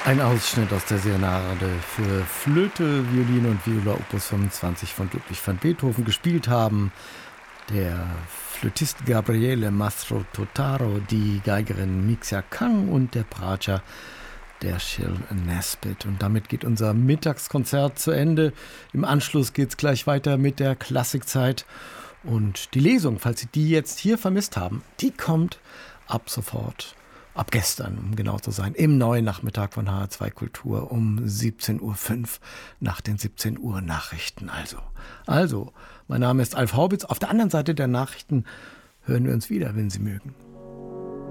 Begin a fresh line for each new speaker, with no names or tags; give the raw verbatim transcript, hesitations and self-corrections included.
Ein Ausschnitt aus der Serenade für Flöte, Violine und Viola Opus fünfundzwanzig von Ludwig van Beethoven. Gespielt haben der Flötist Gabriele Mastro Totaro, die Geigerin Mixia Kang und der Bratscher der Shil Nesbitt. Und damit geht unser Mittagskonzert zu Ende. Im Anschluss geht es gleich weiter mit der Klassikzeit. Und die Lesung, falls Sie die jetzt hier vermisst haben, die kommt ab sofort. Ab gestern, um genau zu sein, im neuen Nachmittag von H R zwei Kultur um siebzehn Uhr fünf nach den siebzehn Uhr Nachrichten. Also, also, mein Name ist Alf Haubitz. Auf der anderen Seite der Nachrichten hören wir uns wieder, wenn Sie mögen.